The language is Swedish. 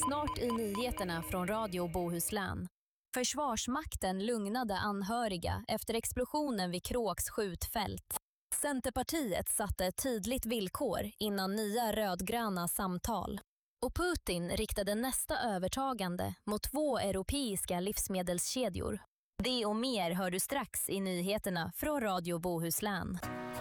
Snart i nyheterna från Radio Bohuslän. Försvarsmakten lugnade anhöriga efter explosionen vid Kråks skjutfält. Centerpartiet satte ett tydligt villkor innan nya rödgröna samtal. Och Putin riktade nästa övertagande mot 2 europeiska livsmedelskedjor. Det och mer hör du strax i nyheterna från Radio Bohuslän.